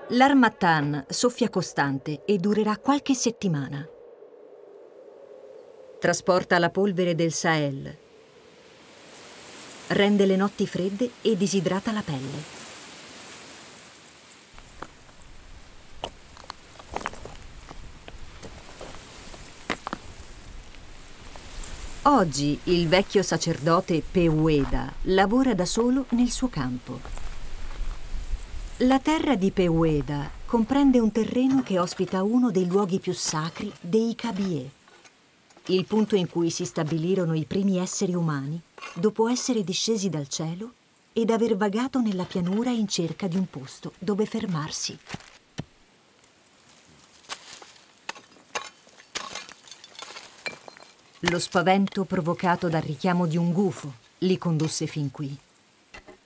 L'Harmattan soffia costante e durerà qualche settimana. Trasporta la polvere del Sahel. Rende le notti fredde e disidrata la pelle. Oggi il vecchio sacerdote Peueda lavora da solo nel suo campo. La terra di Peueda comprende un terreno che ospita uno dei luoghi più sacri dei Kabye, il punto in cui si stabilirono i primi esseri umani dopo essere discesi dal cielo ed aver vagato nella pianura in cerca di un posto dove fermarsi. Lo spavento provocato dal richiamo di un gufo li condusse fin qui.